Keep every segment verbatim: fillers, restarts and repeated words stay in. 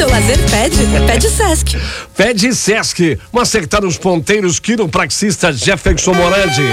seu lazer pede, pede Sesc. Pede Sesc. Um acertar os ponteiros, quiropraxista Jefferson Morandi.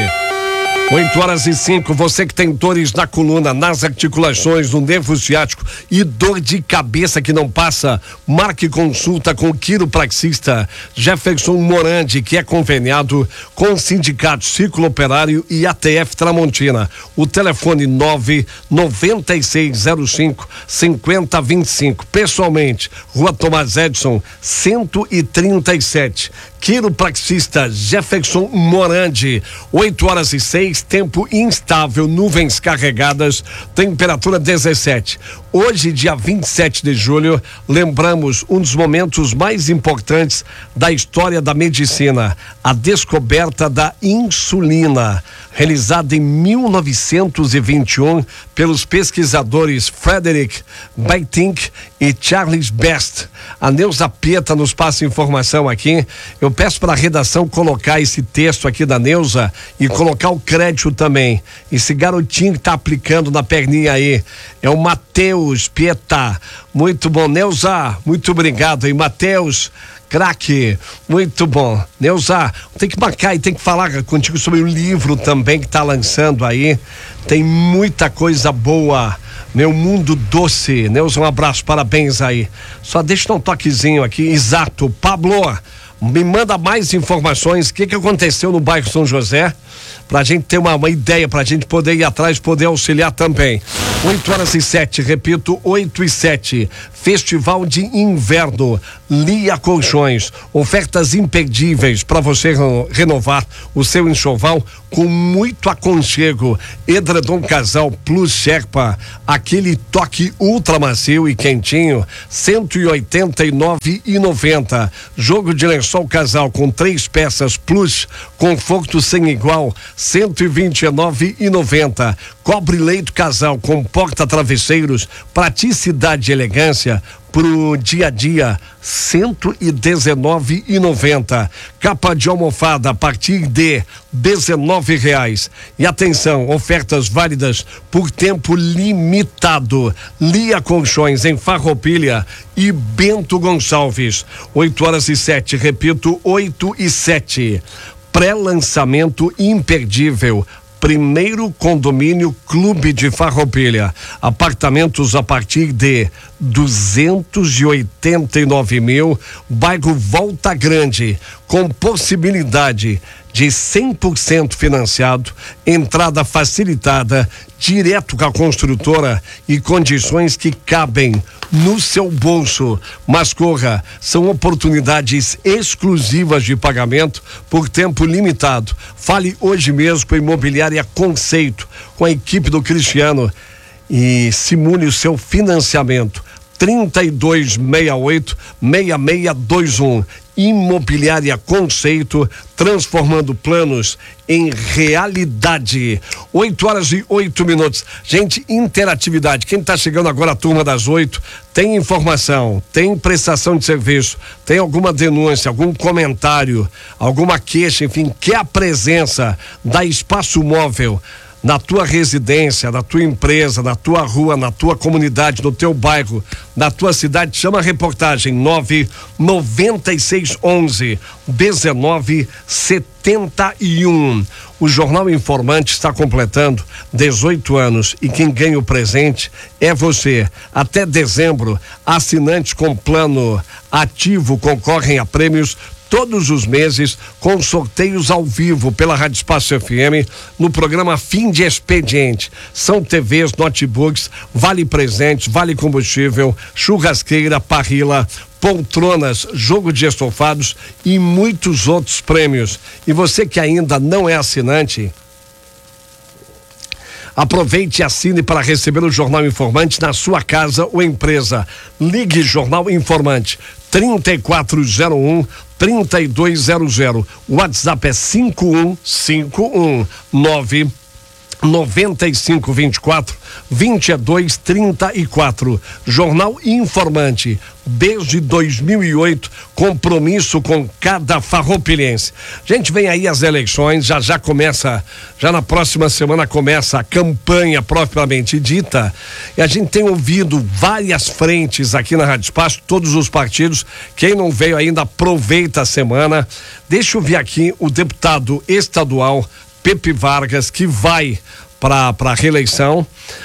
oito horas e cinco, você que tem dores na coluna, nas articulações, no nervo ciático e dor de cabeça que não passa, marque consulta com o quiropraxista Jefferson Morandi, que é conveniado com o Sindicato Círculo Operário e A T F Tramontina. O telefone nove nove seis zero cinco cinco zero dois cinco. Pessoalmente, Rua Tomás Edson, cento e trinta e sete. Quiropraxista Jefferson Morandi. oito horas e seis, tempo instável, nuvens carregadas, temperatura dezessete. Hoje, dia vinte e sete de julho, lembramos um dos momentos mais importantes da história da medicina, a descoberta da insulina, realizada em mil novecentos e vinte e um pelos pesquisadores Frederick Banting e Charles Best. A Neuza Pieta nos passa informação aqui. Eu peço para a redação colocar esse texto aqui da Neuza e colocar o crédito também. Esse garotinho que tá aplicando na perninha aí é o Matheus Pieta. Muito bom, Neuza, muito obrigado aí, Matheus. Craque, muito bom. Neuza, tem que marcar e tem que falar contigo sobre o livro também que tá lançando aí. Tem muita coisa boa. Meu Mundo Doce. Neuza, um abraço, parabéns aí. Só deixa um toquezinho aqui. Exato. Pablo, me manda mais informações. O que que aconteceu no bairro São José? Pra gente ter uma, uma ideia, pra gente poder ir atrás, poder auxiliar também. oito horas e sete, repito, oito e sete. Festival de Inverno, Lia Colchões. Ofertas imperdíveis para você renovar o seu enxoval com muito aconchego. Edredom Casal Plus Sherpa, aquele toque ultra macio e quentinho, cento e oitenta e nove reais e noventa centavos. Jogo de lençol casal com três peças Plus, conforto sem igual, cento e vinte e nove reais e noventa centavos. Cobre leito casal com porta-travesseiros, praticidade e elegância pro dia a dia, cento e dezenove reais e noventa centavos. Capa de almofada a partir de dezenove reais. E atenção, ofertas válidas por tempo limitado. Lia Colchões em Farroupilha e Bento Gonçalves. oito horas e sete, repito, oito e sete. Pré-lançamento imperdível. Primeiro condomínio Clube de Farroupilha. Apartamentos a partir de duzentos e oitenta e nove mil, bairro Volta Grande, com possibilidade de cem por cento financiado, entrada facilitada, direto com a construtora e condições que cabem no seu bolso. Mas corra, são oportunidades exclusivas de pagamento por tempo limitado. Fale hoje mesmo com a Imobiliária Conceito, com a equipe do Cristiano, e simule o seu financiamento. trinta e dois sessenta e oito, sessenta e seis vinte e um. Imobiliária Conceito, transformando planos em realidade. oito horas e oito minutos. Gente, interatividade. Quem está chegando agora, a turma das oito, tem informação, tem prestação de serviço, tem alguma denúncia, algum comentário, alguma queixa, enfim, quer a presença da Espaço Móvel na tua residência, na tua empresa, na tua rua, na tua comunidade, no teu bairro, na tua cidade, chama a reportagem nove nove seis onze dezenove setenta e um. O Jornal Informante está completando dezoito anos e quem ganha o presente é você. Até dezembro, assinantes com plano ativo concorrem a prêmios todos os meses, com sorteios ao vivo pela Rádio Espaço F M, no programa Fim de Expediente. São T Vs, notebooks, vale presentes, vale combustível, churrasqueira, parrila, poltronas, jogo de estofados e muitos outros prêmios. E você que ainda não é assinante, aproveite e assine para receber o Jornal Informante na sua casa ou empresa. Ligue Jornal Informante trinta e quatro zero um, trinta e dois zero zero. O WhatsApp é cinco um cinco um nove noventa e cinco, vinte e quatro, vinte e dois, trinta e quatro. Jornal Informante, desde dois mil e oito, compromisso com cada farroupilhense. Gente, vem aí as eleições, já já começa, já na próxima semana começa a campanha propriamente dita, e a gente tem ouvido várias frentes aqui na Rádio Espaço, todos os partidos. Quem não veio ainda, aproveita a semana. Deixa eu ver aqui o deputado estadual Pepe Vargas, que vai para a reeleição.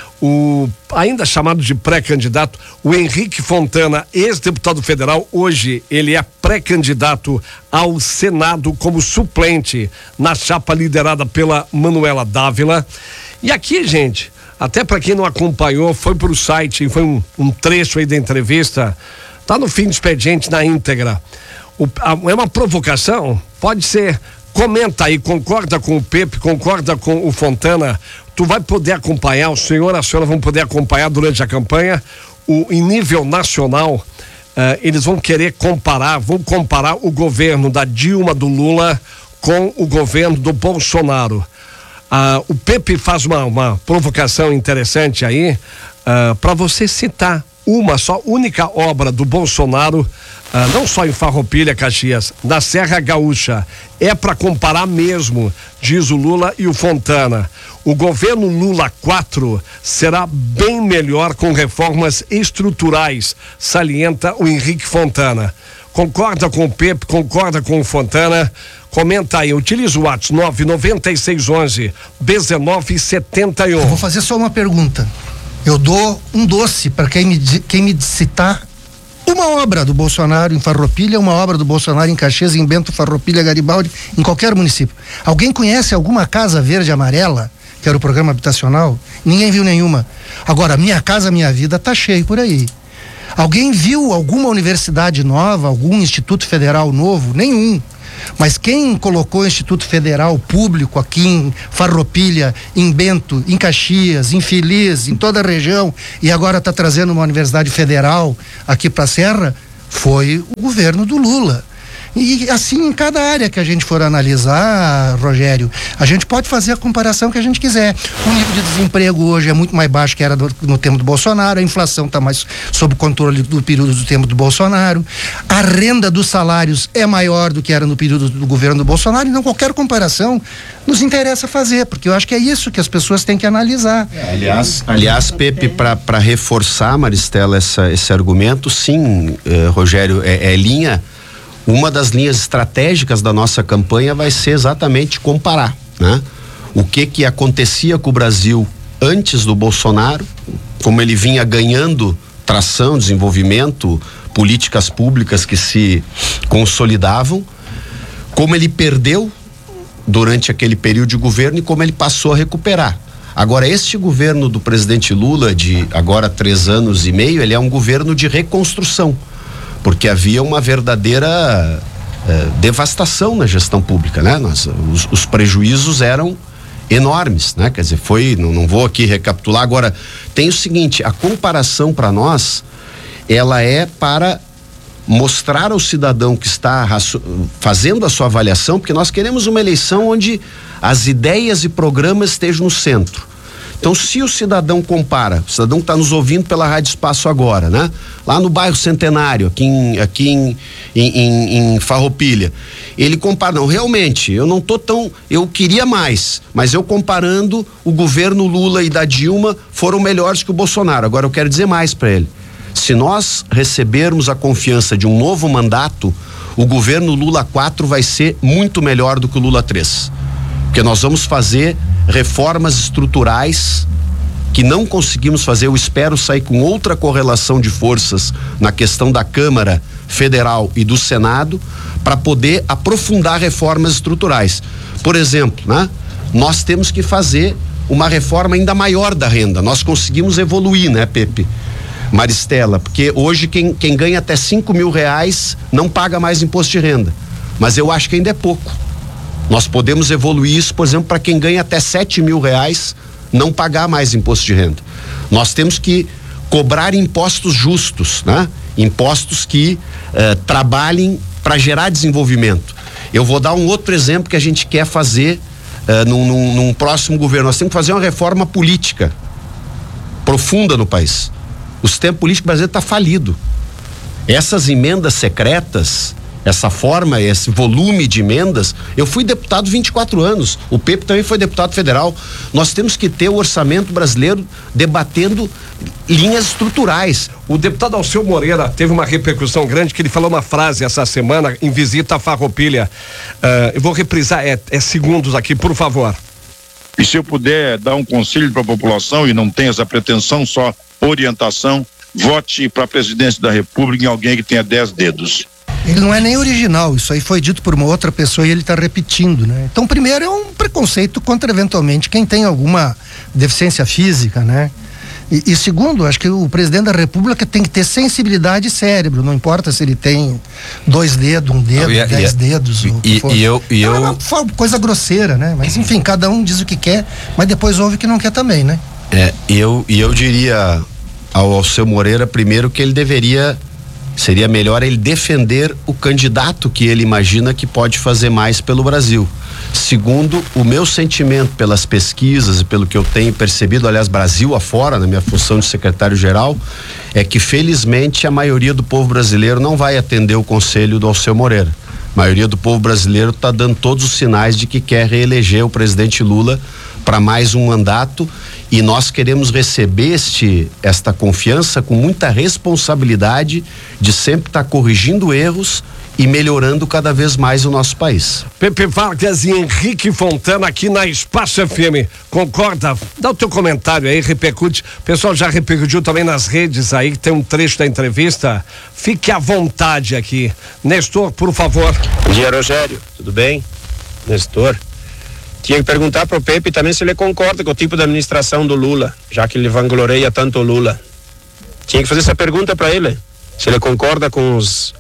O ainda chamado de pré-candidato, o Henrique Fontana, ex-deputado federal, hoje ele é pré-candidato ao Senado como suplente na chapa liderada pela Manuela Dávila. E aqui, gente, até para quem não acompanhou, foi para o site, foi um, um trecho aí da entrevista, tá no fim do expediente na íntegra. O, a, é uma provocação, pode ser. Comenta aí, concorda com o Pepe, concorda com o Fontana? Tu vai poder acompanhar, o senhor e a senhora vão poder acompanhar durante a campanha. O, em nível nacional, uh, eles vão querer comparar, vão comparar o governo da Dilma, do Lula, com o governo do Bolsonaro. Uh, o Pepe faz uma, uma provocação interessante aí, uh, para você citar uma só, única obra do Bolsonaro, ah, não só em Farroupilha, Caxias, na Serra Gaúcha. É para comparar mesmo, diz o Lula e o Fontana. O governo Lula quatro será bem melhor com reformas estruturais, salienta o Henrique Fontana. Concorda com o Pepe, concorda com o Fontana? Comenta aí, utiliza o WhatsApp nove nove seis um um, um nove sete um. Eu vou fazer só uma pergunta. Eu dou um doce para quem me, quem me citar uma obra do Bolsonaro em Farroupilha, uma obra do Bolsonaro em Caxias, em Bento, Farroupilha, Garibaldi, em qualquer município. Alguém conhece alguma casa verde e amarela, que era o programa habitacional? Ninguém viu nenhuma. Agora, Minha Casa Minha Vida tá cheio por aí. Alguém viu alguma universidade nova, algum instituto federal novo? Nenhum. Mas quem colocou o Instituto Federal público aqui em Farroupilha, em Bento, em Caxias, em Feliz, em toda a região, e agora está trazendo uma universidade federal aqui para a Serra, foi o governo do Lula. E assim, em cada área que a gente for analisar, Rogério, a gente pode fazer a comparação que a gente quiser. O nível de desemprego hoje é muito mais baixo que era do, no tempo do Bolsonaro, a inflação está mais sob controle do período do tempo do Bolsonaro, a renda dos salários é maior do que era no período do governo do Bolsonaro, então qualquer comparação nos interessa fazer, porque eu acho que é isso que as pessoas têm que analisar. É, aliás, aliás, Pepe, para reforçar, Maristela, essa, esse argumento, sim, eh, Rogério, é, é linha. Uma das linhas estratégicas da nossa campanha vai ser exatamente comparar, né? O que que acontecia com o Brasil antes do Bolsonaro, como ele vinha ganhando tração, desenvolvimento, políticas públicas que se consolidavam, como ele perdeu durante aquele período de governo e como ele passou a recuperar. Agora, este governo do presidente Lula, de agora três anos e meio, ele é um governo de reconstrução, porque havia uma verdadeira eh, devastação na gestão pública, né? Nós, os, os prejuízos eram enormes, né? Quer dizer, foi, não, não vou aqui recapitular. Agora, tem o seguinte, a comparação para nós, ela é para mostrar ao cidadão que está fazendo a sua avaliação, porque nós queremos uma eleição onde as ideias e programas estejam no centro. Então, se o cidadão compara, o cidadão que está nos ouvindo pela Rádio Espaço agora, né? Lá no bairro Centenário, aqui em, aqui em, em, em, em Farroupilha, ele compara, não, realmente, eu não tô tão, eu queria mais, mas eu comparando, o governo Lula e da Dilma foram melhores que o Bolsonaro. Agora eu quero dizer mais para ele. Se nós recebermos a confiança de um novo mandato, o governo Lula quatro vai ser muito melhor do que o Lula três. Porque nós vamos fazer reformas estruturais que não conseguimos fazer. Eu espero sair com outra correlação de forças na questão da Câmara Federal e do Senado para poder aprofundar reformas estruturais. Por exemplo, né? Nós temos que fazer uma reforma ainda maior da renda. Nós conseguimos evoluir, né, Pepe? Maristela, porque hoje quem, quem ganha até cinco mil reais não paga mais imposto de renda. Mas eu acho que ainda é pouco. Nós podemos evoluir isso, por exemplo, para quem ganha até sete mil reais, não pagar mais imposto de renda. Nós temos que cobrar impostos justos, né? Impostos que eh, trabalhem para gerar desenvolvimento. Eu vou dar um outro exemplo que a gente quer fazer uh, num, num, num próximo governo. Nós temos que fazer uma reforma política profunda no país. O sistema político brasileiro está falido. Essas emendas secretas, essa forma, esse volume de emendas, eu fui deputado vinte e quatro anos, o Pepe também foi deputado federal. Nós temos que ter o orçamento brasileiro debatendo linhas estruturais. O deputado Alceu Moreira teve uma repercussão grande, que ele falou uma frase essa semana em visita à Farroupilha. Uh, eu vou reprisar, é, é segundos aqui, por favor. E se eu puder dar um conselho para a população, e não tem essa pretensão, só orientação, vote para a presidência da República em alguém que tenha dez dedos. Ele não é nem original, isso aí foi dito por uma outra pessoa e ele está repetindo, né? Então, primeiro é um preconceito contra, eventualmente, quem tem alguma deficiência física, né? E, e segundo, acho que o presidente da República tem que ter sensibilidade e cérebro, não importa se ele tem dois dedos, um dedo, e, dez e, dedos. E, o que e, for. e eu. E então, eu... é uma coisa grosseira, né? Mas enfim, cada um diz o que quer, mas depois ouve que não quer também, né? É, e eu, e eu diria ao Alceu Moreira, primeiro, que ele deveria, seria melhor ele defender o candidato que ele imagina que pode fazer mais pelo Brasil. Segundo, o meu sentimento pelas pesquisas e pelo que eu tenho percebido, aliás, Brasil afora, na minha função de secretário-geral, é que felizmente a maioria do povo brasileiro não vai atender o conselho do Alceu Moreira. A maioria do povo brasileiro está dando todos os sinais de que quer reeleger o presidente Lula para mais um mandato, e nós queremos receber este, esta confiança com muita responsabilidade de sempre estar tá corrigindo erros e melhorando cada vez mais o nosso país. Pepe Vargas e Henrique Fontana aqui na Espaço F M. Concorda? Dá o teu comentário aí, repercute. O pessoal já repercutiu também nas redes aí, que tem um trecho da entrevista. Fique à vontade aqui. Nestor, por favor. Bom dia, Rogério. Tudo bem? Nestor. Tinha que perguntar pro Pepe também se ele concorda com o tipo de administração do Lula, já que ele vangloreia tanto o Lula. Tinha que fazer essa pergunta para ele. Se ele concorda com os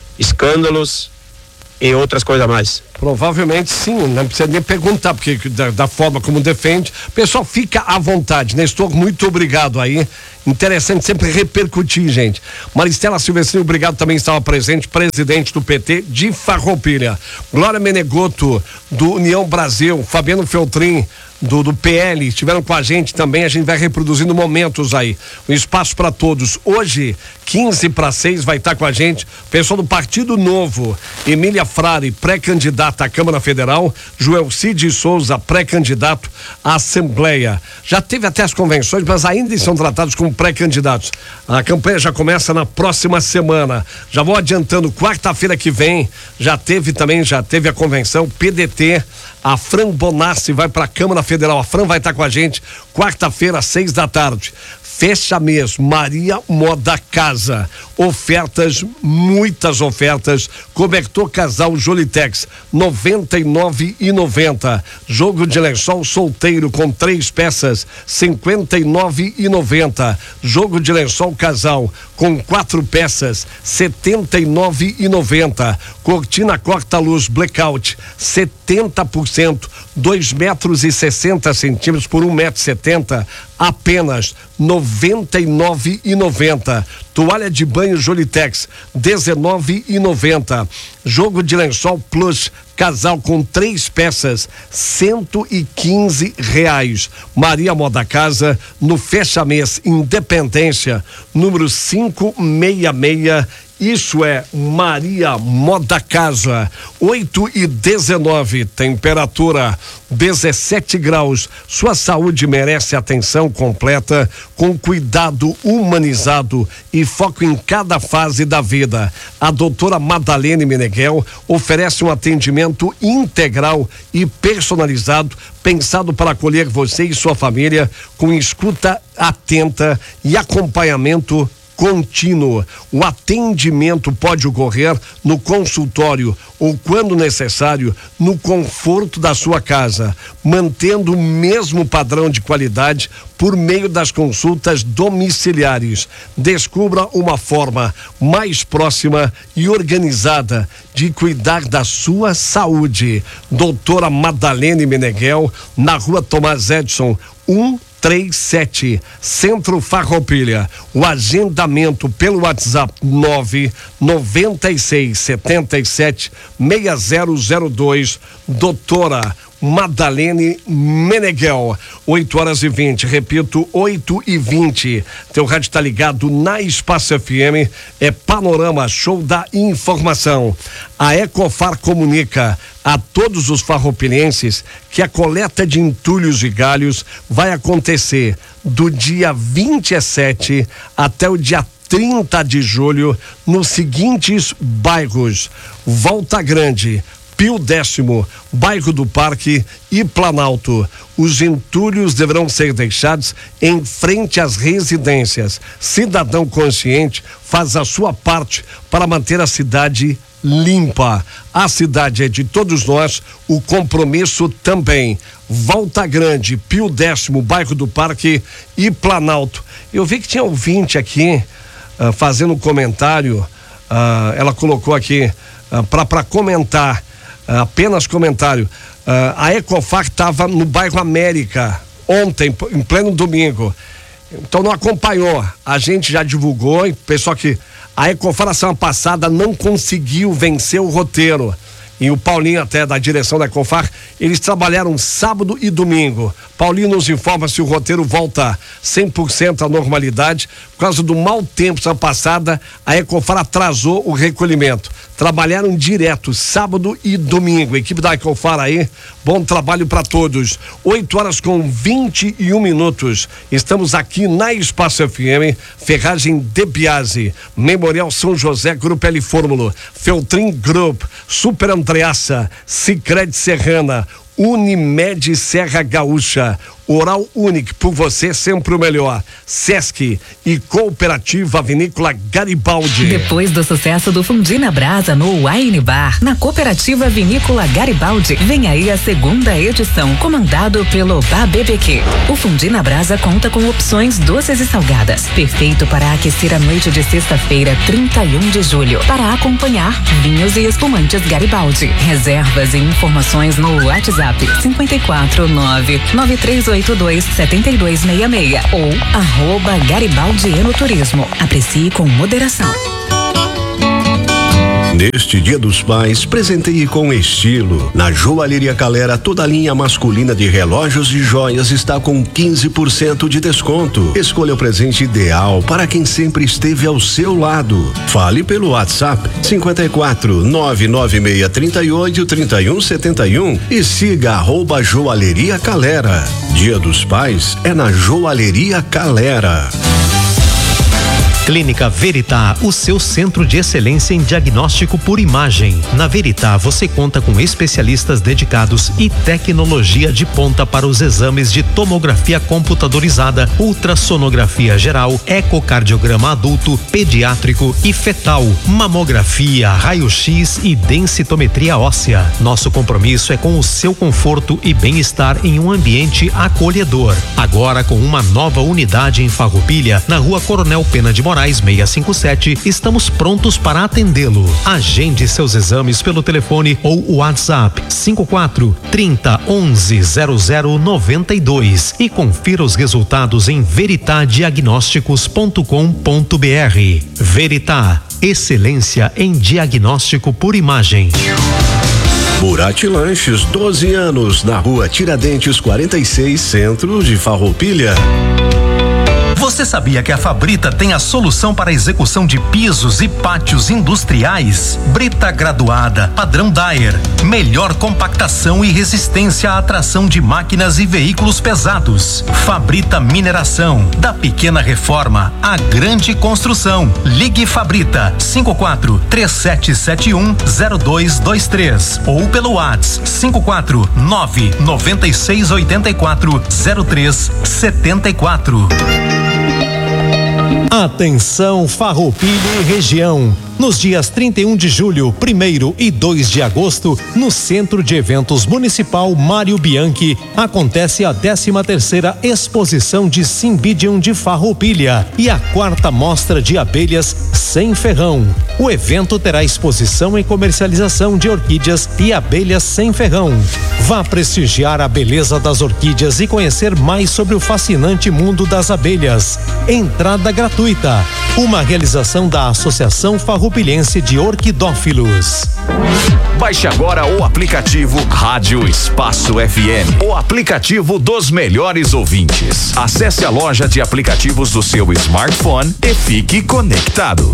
escândalos e outras coisas a mais. Provavelmente sim, não precisa nem perguntar, porque da, da forma como defende, o pessoal fica à vontade. Nestor, muito obrigado aí. Interessante sempre repercutir, gente. Maristela Silvestrinho, obrigado, também estava presente, presidente do P T de Farroupilha. Glória Menegotto, do União Brasil, Fabiano Feltrin, do, do P L, estiveram com a gente também. A gente vai reproduzindo momentos aí. Um espaço para todos. Hoje, quinze para seis, vai estar com a gente o pessoal do Partido Novo, Emília Frari, pré-candidata à Câmara Federal, Joel Cid Souza, pré-candidato à Assembleia. Já teve até as convenções, mas ainda são tratados como pré-candidatos. A campanha já começa na próxima semana. Já vou adiantando, quarta-feira que vem, já teve também, já teve a convenção P D T. A Fran Bonassi vai para a Câmara Federal. A Fran vai estar com a gente quarta-feira, às seis da tarde. Fecha mês, Maria Moda Casa. Ofertas, muitas ofertas. Cobertor casal Jolitex, noventa e nove e noventa. Jogo de lençol solteiro com três peças, cinquenta e nove e noventa. Jogo de lençol casal com quatro peças, setenta e nove e noventa. Cortina corta-luz blackout, setenta por cento, dois metros e sessenta centímetros por um metro e setenta, apenas noventa e nove e noventa. Toalha de banho Jolitex, dezenove e noventa. Jogo de lençol Plus casal com três peças, cento e quinze reais. Maria Moda Casa, no fecha mês Independência, número quinhentos e sessenta e seis. Isso é Maria Moda Casa. Oito e dezenove, temperatura dezessete graus. Sua saúde merece atenção completa, com cuidado humanizado e foco em cada fase da vida. A doutora Madalene Meneghel oferece um atendimento integral e personalizado, pensado para acolher você e sua família, com escuta atenta e acompanhamento contínuo. O atendimento pode ocorrer no consultório ou, quando necessário, no conforto da sua casa, mantendo o mesmo padrão de qualidade por meio das consultas domiciliares. Descubra uma forma mais próxima e organizada de cuidar da sua saúde. Doutora Madalene Meneghel, na Rua Tomás Edson, um três sete, Centro Farroupilha. O agendamento pelo WhatsApp nove noventa e seis, setenta e sete, seis zero zero dois. Doutora, Madalene Meneghel. oito horas e vinte, repito, oito e vinte. Teu rádio está ligado na Espaço F M, é Panorama, show da informação. A Ecofar comunica a todos os farroupilhenses que a coleta de entulhos e galhos vai acontecer do dia vinte e sete até o dia trinta de julho nos seguintes bairros: Volta Grande, Pio Décimo, Bairro do Parque e Planalto. Os entulhos deverão ser deixados em frente às residências. Cidadão consciente faz a sua parte para manter a cidade limpa. A cidade é de todos nós, o compromisso também. Volta Grande, Pio Décimo, Bairro do Parque e Planalto. Eu vi que tinha ouvinte aqui uh, fazendo um comentário. Uh, ela colocou aqui uh, para comentar. Apenas comentário. Uh, a Ecofar estava no bairro América ontem, em pleno domingo. Então não acompanhou. A gente já divulgou, e pessoal que a Ecofar a semana passada não conseguiu vencer o roteiro. E o Paulinho, até da direção da Ecofar, eles trabalharam sábado e domingo. Paulinho nos informa se o roteiro volta cem por cento à normalidade. Por causa do mau tempo semana passada, a Ecofar atrasou o recolhimento. Trabalharam direto sábado e domingo. Equipe da Ecofar aí, bom trabalho para todos. oito horas com vinte e um minutos. Estamos aqui na Espaço F M, Ferragem de Biase, Memorial São José, Grupo L Fórmulo, Feltrin Group, Super Andreaça, Sicredi Serrana, Unimed Serra Gaúcha, Oral Unique, por você sempre o melhor. Sesc e Cooperativa Vinícola Garibaldi. Depois do sucesso do Fundi na Brasa no Wine Bar, na Cooperativa Vinícola Garibaldi, vem aí a segunda edição, comandado pelo Bar B B Q. O Fundi na Brasa conta com opções doces e salgadas, perfeito para aquecer a noite de sexta-feira, trinta e um de julho, para acompanhar vinhos e espumantes Garibaldi. Reservas e informações no WhatsApp cinco quatro nove nove três oito dois sete dois seis seis ou arroba Garibaldi Enoturismo. Aprecie com moderação. Neste Dia dos Pais, presenteie com estilo. Na Joalheria Calera, toda a linha masculina de relógios e joias está com quinze por cento de desconto. Escolha o presente ideal para quem sempre esteve ao seu lado. Fale pelo WhatsApp cinco quatro nove nove seis três oito três um sete um e siga arroba Joalheria Calera. Dia dos Pais é na Joalheria Calera. Clínica Verità, o seu centro de excelência em diagnóstico por imagem. Na Verità, você conta com especialistas dedicados e tecnologia de ponta para os exames de tomografia computadorizada, ultrassonografia geral, ecocardiograma adulto, pediátrico e fetal, mamografia, raio-x e densitometria óssea. Nosso compromisso é com o seu conforto e bem-estar em um ambiente acolhedor. Agora com uma nova unidade em Farroupilha, na Rua Coronel Pena de Moraes seiscentos e cinquenta e sete, estamos prontos para atendê-lo. Agende seus exames pelo telefone ou WhatsApp cinco quatro trinta onze zero zero noventa e dois e confira os resultados em veritá diagnósticos ponto com ponto br. Verità, excelência em diagnóstico por imagem. Burati Lanches, doze anos, na Rua Tiradentes quarenta e seis, centro de Farroupilha. Você sabia que a Fabrita tem a solução para a execução de pisos e pátios industriais? Brita graduada, padrão Dyer, melhor compactação e resistência à tração de máquinas e veículos pesados. Fabrita Mineração, da pequena reforma à grande construção. Ligue Fabrita cinco quatro três sete sete um zero dois dois três ou pelo WhatsApp cinco quatro nove nove seis oito quatro zero três sete quatro. Atenção Farroupilha e região. Nos dias trinta e um de julho, primeiro e dois de agosto, no Centro de Eventos Municipal Mário Bianchi, acontece a décima terceira exposição de Cymbidium de Farroupilha e a quarta mostra de abelhas sem ferrão. O evento terá exposição e comercialização de orquídeas e abelhas sem ferrão. Vá prestigiar a beleza das orquídeas e conhecer mais sobre o fascinante mundo das abelhas. Entrada gratuita. Uma realização da Associação Farroupilhense de Orquidófilos. Baixe agora o aplicativo Rádio Espaço F M, o aplicativo dos melhores ouvintes. Acesse a loja de aplicativos do seu smartphone e fique conectado.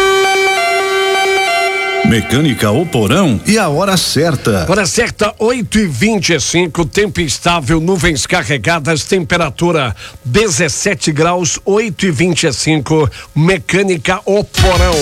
Mecânica O Porão e a hora certa. Hora certa, oito e vinte e cinco, tempo instável, nuvens carregadas, temperatura dezessete graus, oito e vinte e cinco, Mecânica O Porão.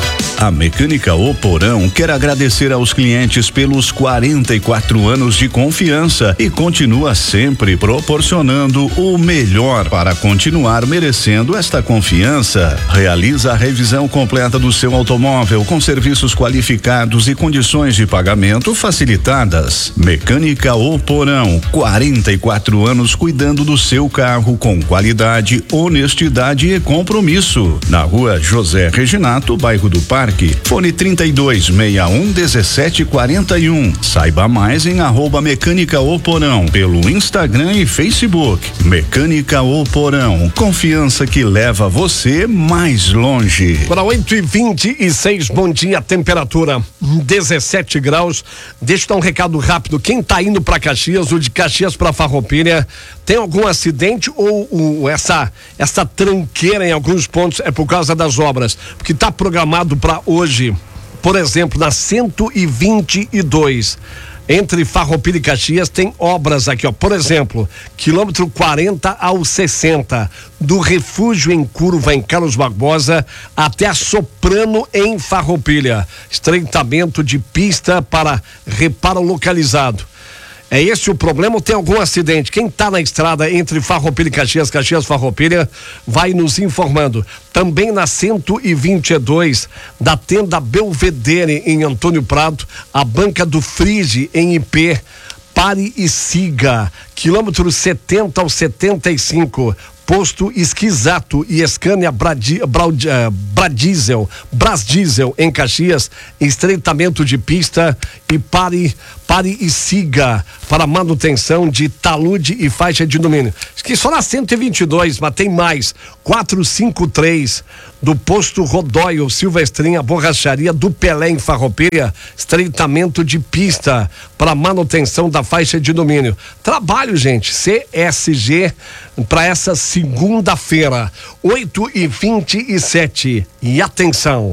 A Mecânica O Porão quer agradecer aos clientes pelos quarenta e quatro anos de confiança e continua sempre proporcionando o melhor para continuar merecendo esta confiança. Realiza a revisão completa do seu automóvel com serviços qualificados e condições de pagamento facilitadas. Mecânica O Porão, quarenta e quatro anos cuidando do seu carro com qualidade, honestidade e compromisso. Na rua José Reginato, bairro do Parque. Fone trinta e dois, sessenta e um, dezessete quarenta e um. Saiba mais em arroba Mecânica O Porão pelo Instagram e Facebook. Mecânica O Porão, confiança que leva você mais longe. Para oito e vinte e seis, bom dia, temperatura dezessete graus. Deixa eu dar um recado rápido. Quem tá indo para Caxias ou de Caxias para Farroupilha, tem algum acidente ou, ou essa essa tranqueira em alguns pontos é por causa das obras? Porque tá programado para hoje, por exemplo, na cento e vinte e dois, entre Farroupilha e Caxias, tem obras aqui, ó. Por exemplo, quilômetro quarenta ao sessenta, do Refúgio em Curva em Carlos Barbosa até a Soprano em Farroupilha. Estreitamento de pista para reparo localizado. É esse o problema ou tem algum acidente? Quem está na estrada entre Farroupilha e Caxias, Caxias Farroupilha, vai nos informando. Também na cento e vinte e dois, da tenda Belvedere em Antônio Prado, a banca do Frige em I P, pare e siga. Quilômetro setenta ao setenta e cinco. Posto Esquisato e Scania Bradi, Braud, uh, Bradiesel, Brasdiesel em Caxias, estreitamento de pista e pare, pare e siga para manutenção de talude e faixa de domínio. Que só na cento e vinte e dois, mas tem mais. quatrocentos e cinquenta e três do posto Rodóio Silvestrinha, borracharia do Pelé em Farroupilha, estreitamento de pista para manutenção da faixa de domínio. Trabalho, gente, C S G para essa segunda-feira, oito e vinte e sete. E atenção,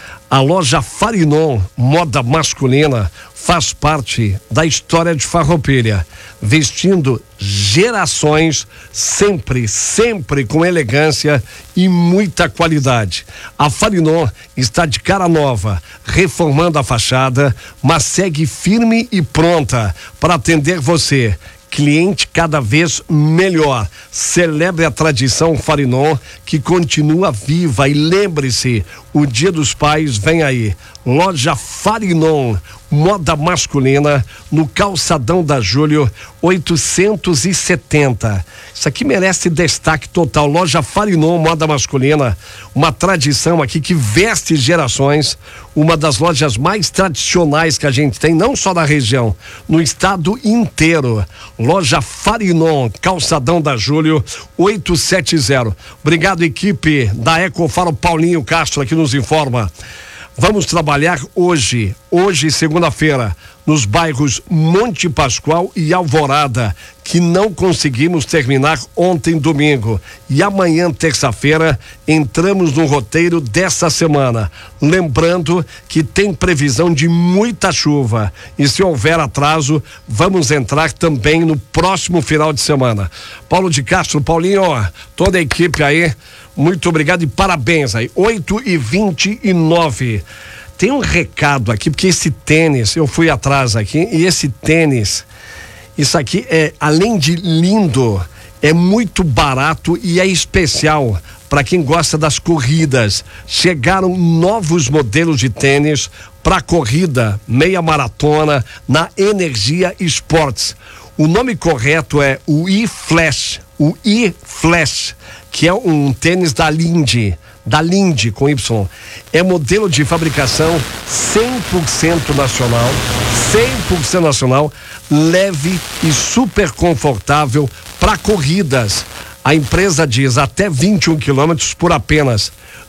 a loja Farinon, moda masculina, faz parte da história de Farroupilha, vestindo gerações, sempre, sempre com elegância e muita qualidade. A Farinon está de cara nova, reformando a fachada, mas segue firme e pronta para atender você. Cliente cada vez melhor. Celebre a tradição Farinon, que continua viva, e lembre-se, o Dia dos Pais vem aí. Loja Farinon, moda masculina, no Calçadão da Júlio, oitocentos e setenta. Isso aqui merece destaque total. Loja Farinon, moda masculina, uma tradição aqui que veste gerações, uma das lojas mais tradicionais que a gente tem, não só na região, no estado inteiro. Loja Farinon, Calçadão da Júlio, oitocentos e setenta. Obrigado, equipe da Ecofaro. Paulinho Castro aqui nos informa. Vamos trabalhar hoje, hoje segunda-feira, nos bairros Monte Pascoal e Alvorada, que não conseguimos terminar ontem domingo. E amanhã, terça-feira, entramos no roteiro dessa semana. Lembrando que tem previsão de muita chuva. E se houver atraso, vamos entrar também no próximo final de semana. Paulo de Castro, Paulinho, ó, toda a equipe aí, muito obrigado e parabéns aí. oito e vinte e nove. Tem um recado aqui, porque esse tênis, eu fui atrás aqui, e esse tênis, isso aqui é, além de lindo, é muito barato e é especial para quem gosta das corridas. Chegaram novos modelos de tênis para corrida, meia maratona, na Energia Esportes. O nome correto é o E-Flash, o E-Flash, que é um tênis da Lindy, da Lindy com Y. É modelo de fabricação cem por cento nacional, cem por cento nacional, leve e super confortável para corridas. A empresa diz até vinte e um quilômetros por apenas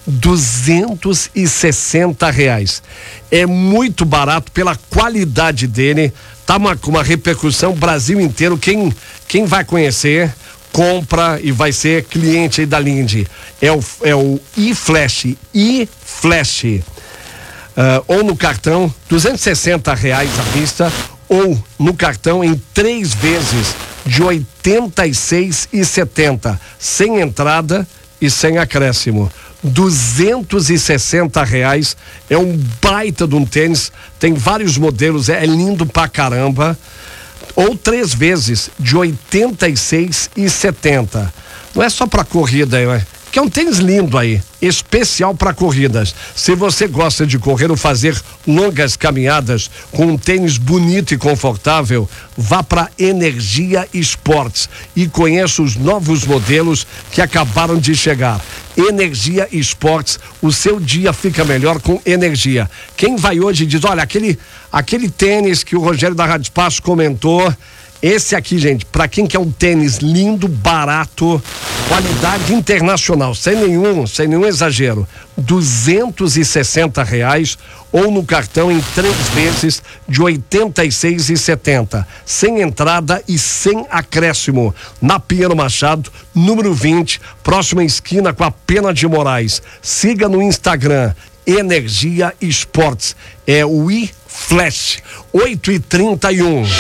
duzentos e sessenta reais. É muito barato pela qualidade dele. Tá uma, com uma repercussão Brasil inteiro. Quem, quem vai conhecer, compra e vai ser cliente aí da Linde. É o, é o iFlash, iFlash. Uh, ou no cartão, duzentos e sessenta reais à vista, ou no cartão em três vezes de oitenta e seis reais e setenta centavos, sem entrada e sem acréscimo. duzentos e sessenta reais, é um baita de um tênis, tem vários modelos, é lindo pra caramba. Ou três vezes de oitenta e seis reais e setenta centavos. Não é só pra corrida, é, que é um tênis lindo aí, especial para corridas. Se você gosta de correr ou fazer longas caminhadas com um tênis bonito e confortável, vá para Energia Esportes e conheça os novos modelos que acabaram de chegar. Energia Esportes, o seu dia fica melhor com energia. Quem vai hoje diz, olha, aquele, aquele tênis que o Rogério da Rádio Espaço comentou, esse aqui, gente, para quem quer um tênis lindo, barato, qualidade internacional, sem nenhum, sem nenhum exagero, duzentos e sessenta reais, ou no cartão em três vezes de oitenta e seis reais e setenta centavos, sem entrada e sem acréscimo, na Pinheiro Machado, número vinte, próxima esquina com a Pena de Moraes. Siga no Instagram, Energia Esportes, é o iFlash, oito e trinta e um.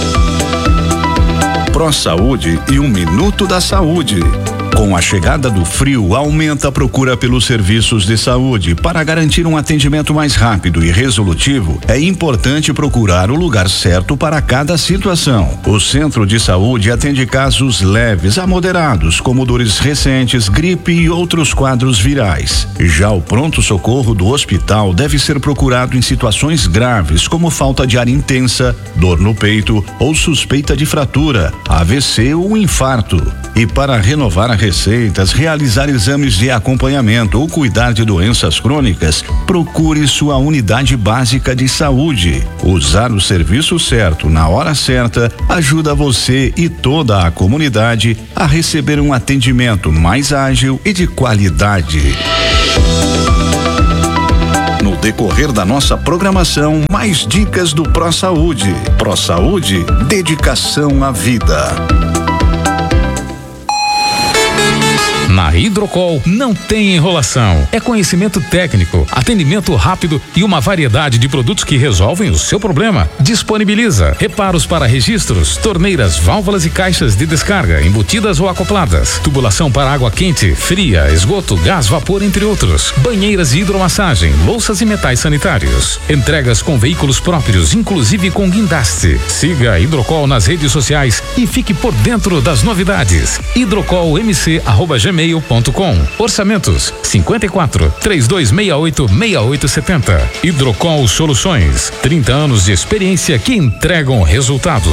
Pro Saúde e um minuto da saúde. Com a chegada do frio, aumenta a procura pelos serviços de saúde. Para garantir um atendimento mais rápido e resolutivo, é importante procurar o lugar certo para cada situação. O Centro de Saúde atende casos leves a moderados, como dores recentes, gripe e outros quadros virais. Já o pronto-socorro do hospital deve ser procurado em situações graves, como falta de ar intensa, dor no peito ou suspeita de fratura, A V C ou infarto. E para renovar a receitas, realizar exames de acompanhamento ou cuidar de doenças crônicas, procure sua unidade básica de saúde. Usar o serviço certo na hora certa ajuda você e toda a comunidade a receber um atendimento mais ágil e de qualidade. No decorrer da nossa programação, mais dicas do Pro Saúde. Pro Saúde, dedicação à vida. Na Hidrocol não tem enrolação. É conhecimento técnico, atendimento rápido e uma variedade de produtos que resolvem o seu problema. Disponibiliza reparos para registros, torneiras, válvulas e caixas de descarga, embutidas ou acopladas, tubulação para água quente, fria, esgoto, gás, vapor, entre outros, banheiras de hidromassagem, louças e metais sanitários. Entregas com veículos próprios, inclusive com guindaste. Siga a Hidrocol nas redes sociais e fique por dentro das novidades. hidrocol m c arroba gmail ponto com. Orçamentos cinquenta e quatro, trinta e dois sessenta e oito, sessenta e oito setenta. Hidrocol Soluções, trinta anos de experiência que entregam resultado.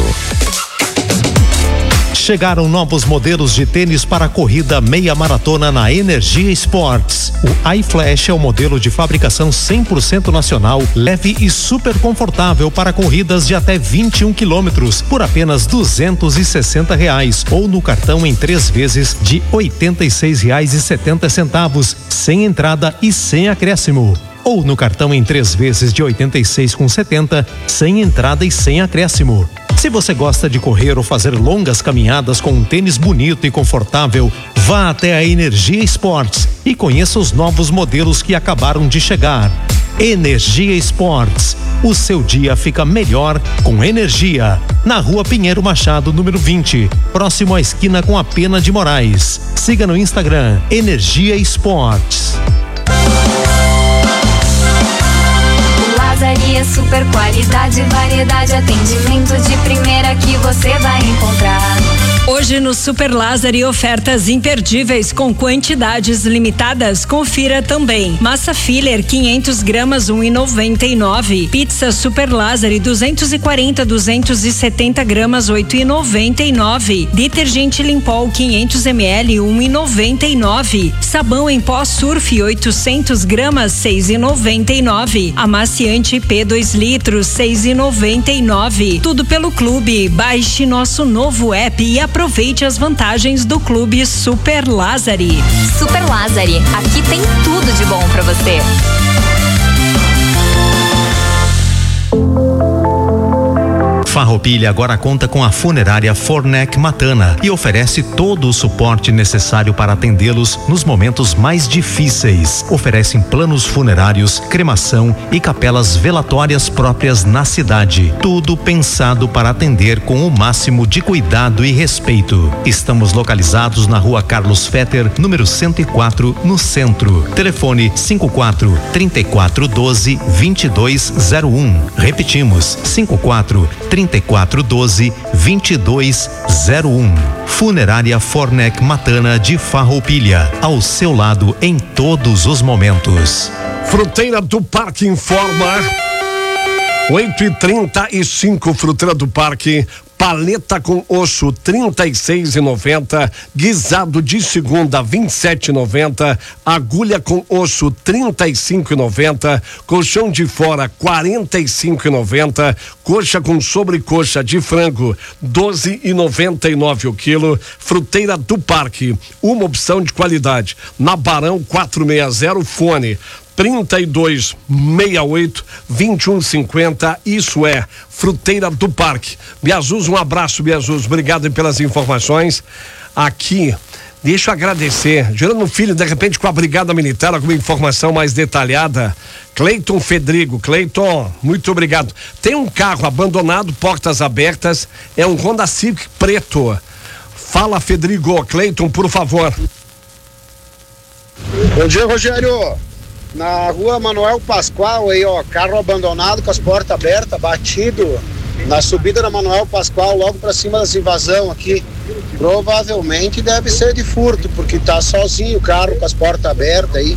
Chegaram novos modelos de tênis para a corrida meia maratona na Energia Esportes. O iFlash é o modelo de fabricação cem por cento nacional, leve e super confortável para corridas de até vinte e um quilômetros por apenas duzentos e sessenta reais, ou no cartão em três vezes de oitenta e seis reais e setenta centavos, sem entrada e sem acréscimo. Ou no cartão em três vezes de oitenta e seis com setenta, sem entrada e sem acréscimo. Se você gosta de correr ou fazer longas caminhadas com um tênis bonito e confortável, vá até a Energia Esportes e conheça os novos modelos que acabaram de chegar. Energia Esportes, o seu dia fica melhor com energia. Na Rua Pinheiro Machado, número vinte, próximo à esquina com a Pena de Moraes. Siga no Instagram, Energia Esportes. Lazaria, super qualidade, variedade, atendimento de primeira que você vai encontrar. Hoje no Super Lázari, ofertas imperdíveis com quantidades limitadas. Confira também. Massa filler quinhentos gramas, um e noventa e nove. Pizza Super Lázari duzentos e quarenta, duzentos e setenta gramas, oito e noventa e nove. Detergente Limpol quinhentos mililitros, um e noventa e nove. Sabão em pó Surf oitocentos gramas, seis e noventa e nove. Amaciante P dois litros, seis e noventa e nove. Tudo pelo Clube. Baixe nosso novo app e a aproveite as vantagens do Clube Super Lázari. Super Lázari, aqui tem tudo de bom pra você. Farroupilha agora conta com a funerária Fornec Matana e oferece todo o suporte necessário para atendê-los nos momentos mais difíceis. Oferecem planos funerários, cremação e capelas velatórias próprias na cidade. Tudo pensado para atender com o máximo de cuidado e respeito. Estamos localizados na rua Carlos Fetter, número cento e quatro, no centro. Telefone cinco quatro, trinta e quatro, doze, vinte e dois zero um. Repetimos, cinco quatro, trinta e quatro, doze, vinte e dois zero um. Funerária Fornec Matana de Farroupilha, ao seu lado em todos os momentos. Fruteira do Parque informa. oito e trinta e cinco, Fruteira do Parque. Paleta com osso trinta e seis e noventa, guisado de segunda vinte e sete e noventa, agulha com osso trinta e cinco e noventa, colchão de fora quarenta e cinco e noventa, coxa com sobrecoxa de frango doze e noventa e nove o quilo. Fruteira do Parque, uma opção de qualidade. Na Barão quatrocentos e sessenta, fone trinta e dois, sessenta e oito, vinte e um cinquenta, isso é Fruteira do Parque. Biazus, um abraço, Biazus, obrigado pelas informações. Aqui, deixa eu agradecer, Gerando Filho, de repente com a Brigada Militar, alguma informação mais detalhada. Cleiton Fedrigo, Cleiton, muito obrigado. Tem um carro abandonado, portas abertas, é um Honda Civic preto. Fala, Fedrigo. Cleiton, por favor. Bom dia, Rogério. Na rua Manuel Pascoal, aí ó, carro abandonado com as portas abertas, batido na subida da Manuel Pascoal, logo pra cima das invasão aqui. Provavelmente deve ser de furto, porque tá sozinho o carro com as portas abertas aí.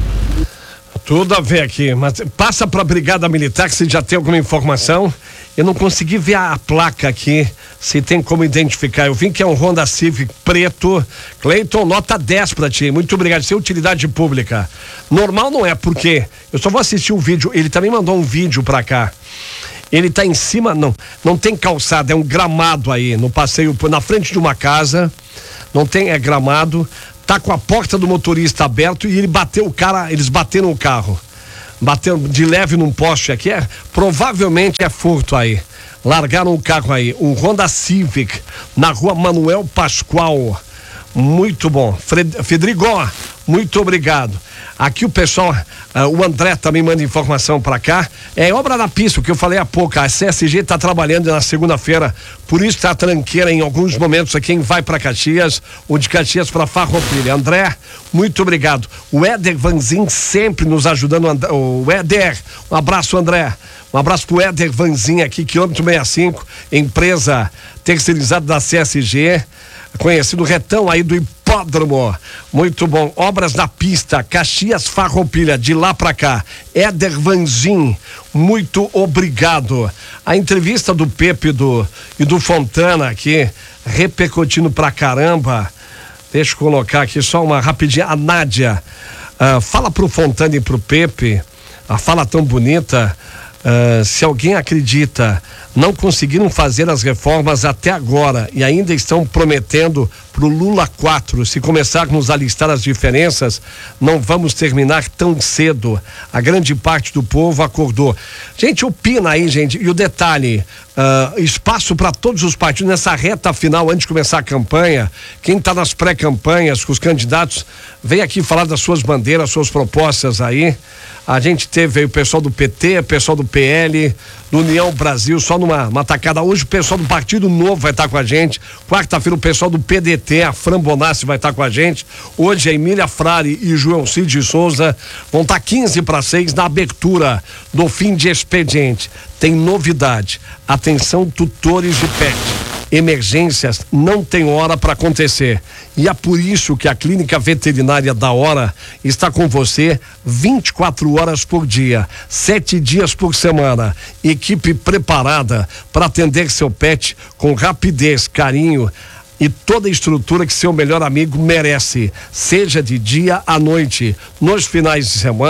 Tudo a ver aqui, mas passa pra Brigada Militar, se já tem alguma informação. Eu não consegui ver a, a placa aqui, se tem como identificar. Eu vi que é um Honda Civic preto. Cleiton, nota dez pra ti, muito obrigado. Isso é utilidade pública. Normal não é, porque eu só vou assistir o vídeo. Ele também mandou um vídeo pra cá. Ele tá em cima, não, não tem calçada, é um gramado aí, no passeio, na frente de uma casa. Não tem, é gramado. Tá com a porta do motorista aberto e ele bateu o cara, eles bateram o carro. Bateram de leve num poste aqui, é, provavelmente é furto aí. Largaram o carro aí, um Honda Civic, na rua Manuel Pascoal. Muito bom. Fred, Fedrigo, muito obrigado. Aqui o pessoal, uh, o André também manda informação para cá. É obra na pista, o que eu falei há pouco. A C S G está trabalhando na segunda-feira, por isso está tranqueira em alguns momentos aqui quem vai para Caxias, ou de Caxias para Farroupilha. André, muito obrigado. O Éder Vanzin sempre nos ajudando. O Éder, um abraço, André. Um abraço pro Éder Vanzin aqui, quilômetro sessenta e cinco, empresa terceirizada da C S G. Conhecido retão aí do hipódromo, muito bom. Obras na pista, Caxias Farroupilha, de lá pra cá. Éder Vanzin, muito obrigado. A entrevista do Pepe do, e do Fontana aqui, repercutindo pra caramba. Deixa eu colocar aqui só uma rapidinha. A Nádia, uh, fala pro Fontana e pro Pepe, a fala tão bonita. Uh, se alguém acredita, não conseguiram fazer as reformas até agora e ainda estão prometendo pro Lula quatro, se começarmos a listar as diferenças, não vamos terminar tão cedo. A grande parte do povo acordou. Gente, opina aí, gente, e o detalhe, uh, espaço para todos os partidos nessa reta final, antes de começar a campanha. Quem está nas pré-campanhas com os candidatos, vem aqui falar das suas bandeiras, suas propostas aí. A gente teve aí o pessoal do P T, o pessoal do P L, do União Brasil, só numa uma tacada. Hoje o pessoal do Partido Novo vai estar com a gente. Quarta-feira o pessoal do P D T, a Fran Bonassi, vai estar com a gente. Hoje a Emília Frari e João Cid Souza vão estar quinze para seis na abertura do fim de expediente. Tem novidade. Atenção, tutores de pet. Emergências não tem hora para acontecer. E é por isso que a Clínica Veterinária da Hora está com você vinte e quatro horas por dia, sete dias por semana. Equipe preparada para atender seu pet com rapidez, carinho e toda a estrutura que seu melhor amigo merece, seja de dia à noite. Nos finais de semana,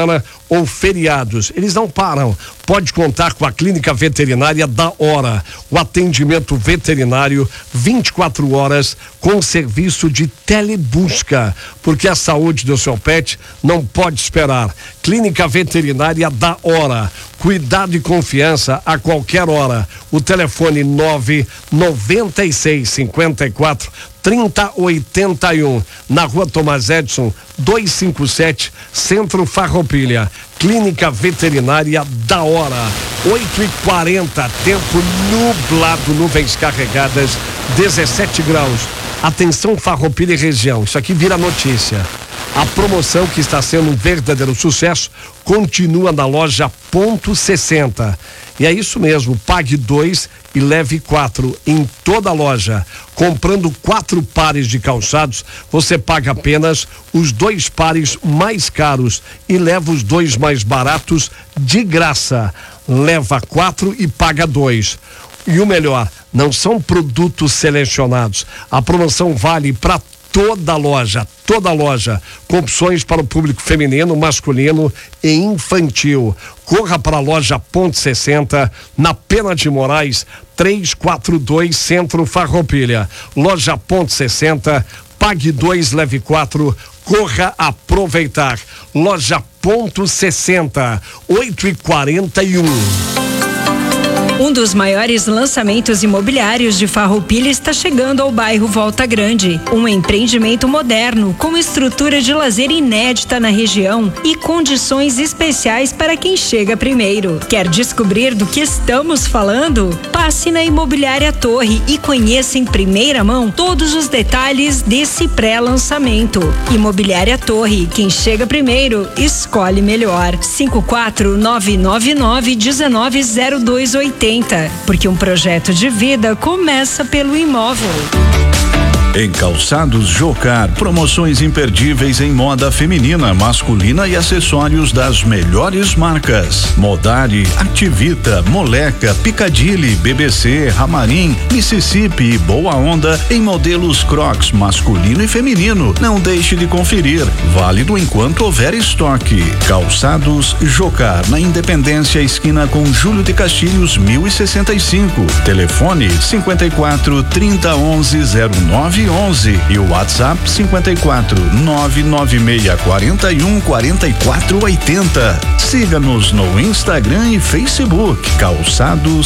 ou feriados. Eles não param. Pode contar com a Clínica Veterinária da Hora. O atendimento veterinário vinte e quatro horas com serviço de telebusca, porque a saúde do seu pet não pode esperar. Clínica Veterinária da Hora. Cuidado e confiança a qualquer hora. O telefone nove noventa e seis cinquenta e quatro trinta oitenta e um, na Rua Tomás Edson, duzentos e cinquenta e sete, Centro Farroupilha. Clínica Veterinária da Hora. oito e quarenta, tempo nublado, nuvens carregadas, dezessete graus. Atenção, Farroupilha e região, isso aqui vira notícia. A promoção, que está sendo um verdadeiro sucesso, continua na loja Ponto sessenta. E é isso mesmo, pague dois e leve quatro em toda a loja. Comprando quatro pares de calçados, você paga apenas os dois pares mais caros e leva os dois mais baratos de graça. Leva quatro e paga dois. E o melhor, não são produtos selecionados. A promoção vale para toda a loja, toda a loja, com opções para o público feminino, masculino e infantil. Corra para a loja Ponto sessenta, na Pena de Moraes, trezentos e quarenta e dois, Centro Farroupilha. Loja Ponto sessenta, pague dois, leve quatro, corra aproveitar. Loja Ponto sessenta, oito e quarenta e um. Um dos maiores lançamentos imobiliários de Farroupilha está chegando ao bairro Volta Grande. Um empreendimento moderno com estrutura de lazer inédita na região e condições especiais para quem chega primeiro. Quer descobrir do que estamos falando? Passe na Imobiliária Torre e conheça em primeira mão todos os detalhes desse pré-lançamento. Imobiliária Torre, quem chega primeiro, escolhe melhor. cinco quatro nove nove nove um nove zero dois oito zero, porque um projeto de vida começa pelo imóvel. Em Calçados Jocar, promoções imperdíveis em moda feminina, masculina e acessórios das melhores marcas. Modari, Activita, Moleca, Piccadilly, B B C, Ramarim, Mississippi e Boa Onda em modelos Crocs masculino e feminino. Não deixe de conferir. Válido enquanto houver estoque. Calçados Jocar, na Independência, esquina com Júlio de Castilhos, mil e sessenta e cinco. Telefone cinquenta e quatro, trinta, onze, zero nove onze e o WhatsApp cinquenta e quatro, nove nove seis, quarenta e um, quarenta e quatro, oitenta. Siga-nos no Instagram e Facebook. Calçados